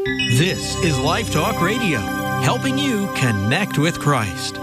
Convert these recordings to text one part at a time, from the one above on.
This is Life Talk Radio, helping you connect with Christ.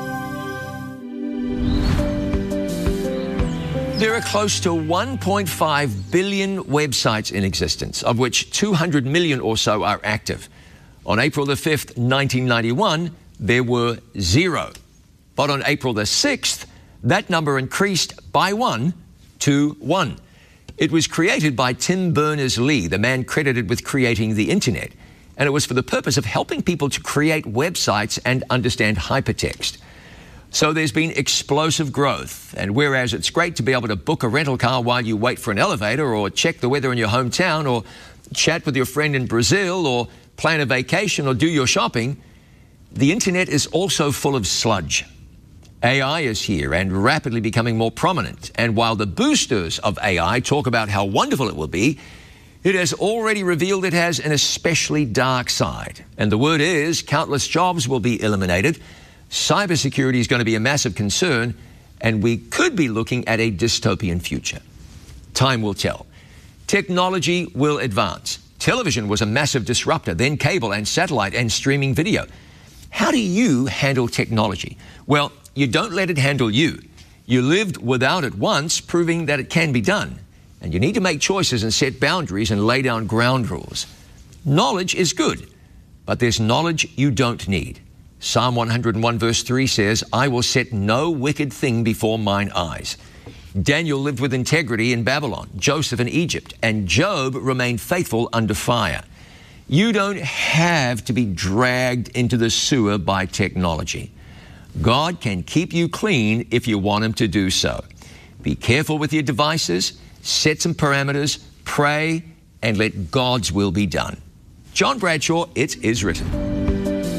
There are close to 1.5 billion websites in existence, of which 200 million or so are active. On April the 5th, 1991, there were 0. But on April the 6th, that number increased by 1 to 1. It was created by Tim Berners-Lee, the man credited with creating the internet. And it was for the purpose of helping people to create websites and understand hypertext. So there's been explosive growth. And whereas it's great to be able to book a rental car while you wait for an elevator, or check the weather in your hometown, or chat with your friend in Brazil, or plan a vacation, or do your shopping, the internet is also full of sludge. AI is here and rapidly becoming more prominent. And while the boosters of AI talk about how wonderful it will be, it has already revealed it has an especially dark side. And the word is countless jobs will be eliminated. Cybersecurity is going to be a massive concern, and we could be looking at a dystopian future. Time will tell. Technology will advance. Television was a massive disruptor, then cable and satellite and streaming video. How do you handle technology? Well, you don't let it handle you. You lived without it once, proving that it can be done. And you need to make choices and set boundaries and lay down ground rules. Knowledge is good, but there's knowledge you don't need. Psalm 101 verse 3 says, I will set no wicked thing before mine eyes. Daniel lived with integrity in Babylon, Joseph in Egypt, and Job remained faithful under fire. You don't have to be dragged into the sewer by technology. God can keep you clean if you want Him to do so. Be careful with your devices, set some parameters, pray, and let God's will be done. John Bradshaw, it is written.